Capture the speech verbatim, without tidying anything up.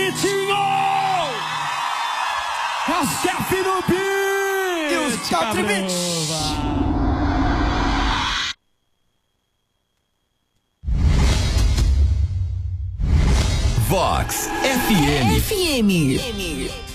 gritinho! É o chefe do beat! E os Country Beats! Vox F M. F M.